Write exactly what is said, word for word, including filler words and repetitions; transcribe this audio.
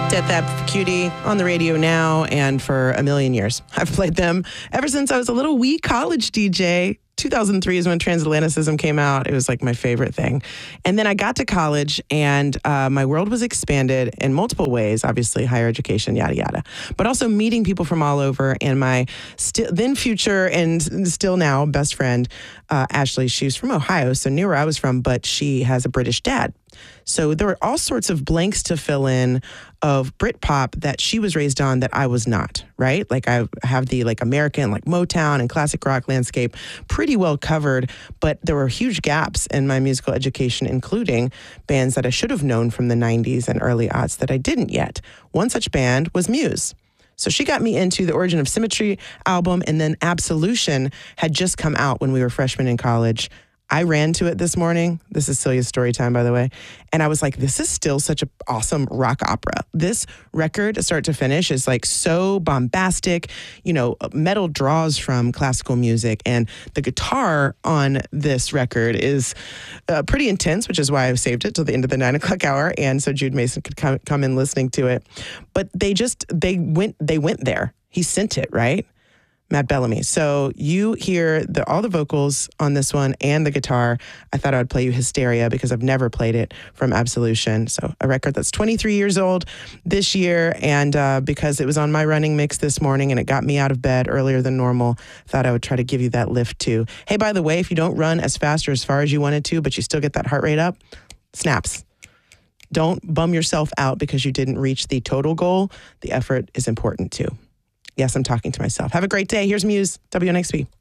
Death App Cutie on the radio now and for a million years. I've played them ever since I was a little wee college D J. two thousand three is when Transatlanticism came out. It was like my favorite thing. And then I got to college and uh, my world was expanded in multiple ways, obviously higher education, yada, yada. But also meeting people from all over, and my sti- then future and still now best friend, uh, Ashley, she's from Ohio, so near where I was from, but she has a British dad. So there were all sorts of blanks to fill in of Britpop that she was raised on that I was not, right? Like I have the like American, like Motown and classic rock landscape pretty well covered, but there were huge gaps in my musical education, including bands that I should have known from the nineties and early aughts that I didn't yet. One such band was Muse. So she got me into the Origin of Symmetry album, and then Absolution had just come out when we were freshmen in college. I ran to it this morning. This is Celia's story time, by the way. And I was like, this is still such an awesome rock opera. This record, start to finish, is like so bombastic. You know, metal draws from classical music. And the guitar on this record is uh, pretty intense, which is why I've saved it till the end of the nine o'clock hour. And so Jude Mason could come, come in listening to it. But they just, they went, they went there. He sent it, right? Matt Bellamy. So you hear the, all the vocals on this one and the guitar. I thought I would play you Hysteria because I've never played it from Absolution. So a record that's twenty-three years old this year. And uh, because it was on my running mix this morning and it got me out of bed earlier than normal, thought I would try to give you that lift too. Hey, by the way, if you don't run as fast or as far as you wanted to, but you still get that heart rate up, snaps. Don't bum yourself out because you didn't reach the total goal. The effort is important too. Yes, I'm talking to myself. Have a great day. Here's Muse, W N X P.